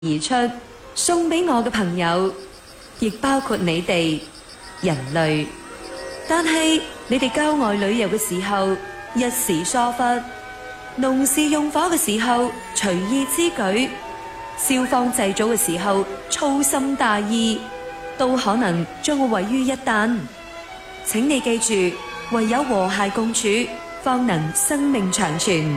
而出，送俾我嘅朋友，亦包括你哋人類。但係你哋郊外旅遊嘅時候一時疏忽，農事用火嘅時候隨意之舉，消防祭祖嘅時候粗心大意，都可能將我毀於一旦。請你記住，唯有和諧共處，方能生命長存。